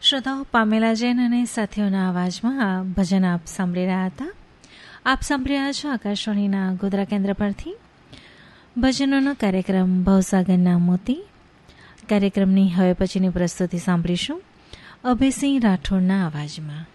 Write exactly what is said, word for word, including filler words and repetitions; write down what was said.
શ્રોતાઓ, પામેલા જૈન અને સાથીઓના અવાજમાં આ ભજન આપ સાંભળી રહ્યા હતા. આપ સાંભળી રહ્યા છો આકાશવાણીના ગોધરા કેન્દ્ર પરથી ભજનોનો કાર્યક્રમ ભવસાગરના મોતી. કાર્યક્રમની હવે પછીની પ્રસ્તુતિ સાંભળીશું અભયસિંહ રાઠોડના અવાજમાં.